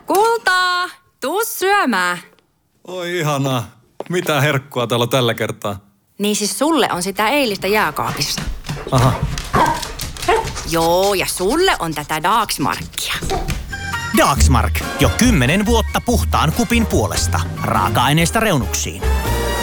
Kultaa, tuu syömään. Oi ihanaa. Mitä herkkua täällä on tällä kertaa? Niin siis sulle on sitä eilistä jääkaapissa. Aha. Joo, ja sulle on tätä Dagsmarkia. Dagsmark. Jo 10 vuotta puhtaan kupin puolesta. Raaka-aineesta reunuksiin.